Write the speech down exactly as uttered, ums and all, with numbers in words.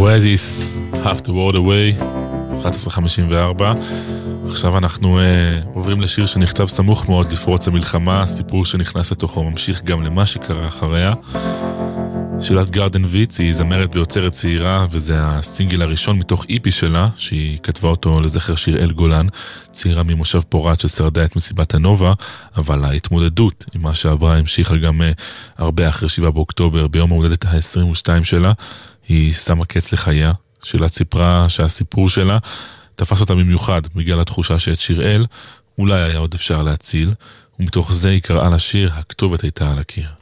אווזיס, Have to World Away, אחת עשרה חמישים וארבע. עכשיו אנחנו uh, עוברים לשיר שנכתב סמוך מאוד לפרוץ המלחמה, סיפור שנכנס לתוכו ממשיך גם למה שקרה אחריה. שאלת גרדן ויץ, היא זמרת ויוצרת צעירה, וזה הסינגל הראשון מתוך איפי שלה, שהיא כתבה אותו לזכר שיראל גולן, צעירה ממושב פורת ששרדה את מסיבת הנובה, אבל ההתמודדות עם מה שעברה המשיכה גם uh, הרבה אחרי שבעה באוקטובר, ביום ההולדת ה-עשרים ושתיים שלה, היא שמה קץ לחייה. שאלת סיפרה שהסיפור שלה תפס אותה במיוחד בגלל התחושה שאת שיראל אולי היה עוד אפשר להציל, ומתוך זה היא קראה לשיר הכתובת הייתה על הקיר.